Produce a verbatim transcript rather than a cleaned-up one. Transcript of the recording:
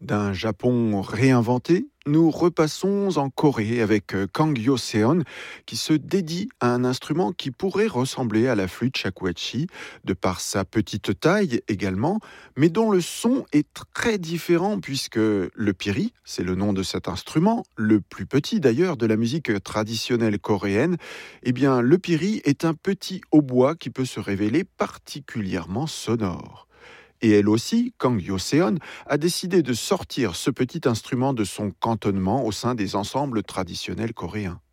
D'un Japon réinventé, nous repassons en Corée avec euh, Kang Yo-seon qui se dédie à un instrument qui pourrait ressembler à la flûte shakuhachi de par sa petite taille également, mais dont le son est très différent puisque le piri, c'est le nom de cet instrument, le plus petit d'ailleurs de la musique traditionnelle coréenne, eh bien le piri est un petit hautbois qui peut se révéler particulièrement sonore. Et elle aussi, Kang Yo-seon, a décidé de sortir ce petit instrument de son cantonnement au sein des ensembles traditionnels coréens.